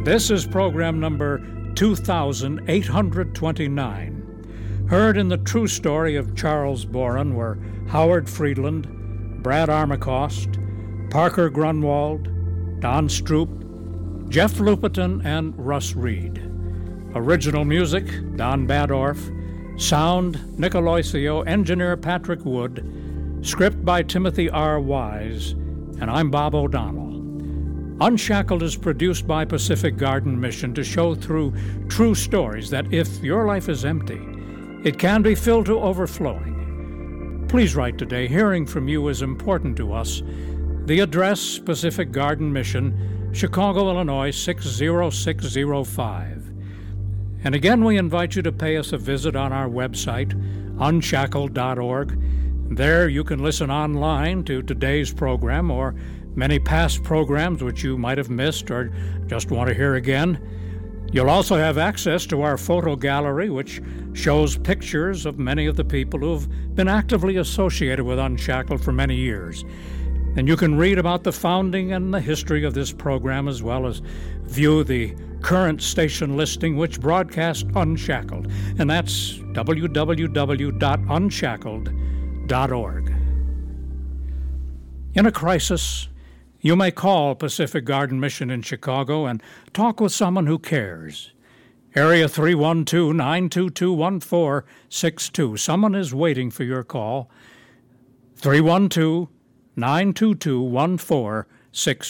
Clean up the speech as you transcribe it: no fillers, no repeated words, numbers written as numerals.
This is program number 2829. Heard in the true story of Charles Boren were Howard Friedland, Brad Armacost, Parker Grunwald, Don Stroop, Jeff Lupetin, and Russ Reed. Original music, Don Badorf. Sound, Nick Aloisio. Engineer, Patrick Wood. Script by Timothy R. Wise. And I'm Bob O'Donnell. Unshackled is produced by Pacific Garden Mission to show through true stories that if your life is empty, it can be filled to overflowing. Please write today. Hearing from you is important to us. The address, Pacific Garden Mission, Chicago, Illinois, 60605. And again, we invite you to pay us a visit on our website, unshackled.org. There you can listen online to today's program or many past programs which you might have missed or just want to hear again. You'll also have access to our photo gallery, which shows pictures of many of the people who have been actively associated with Unshackled for many years. And you can read about the founding and the history of this program, as well as view the current station listing which broadcasts Unshackled. And that's www.unshackled.org. In a crisis, you may call Pacific Garden Mission in Chicago and talk with someone who cares. Area 312-922-1462. Someone is waiting for your call. 312-922-1462.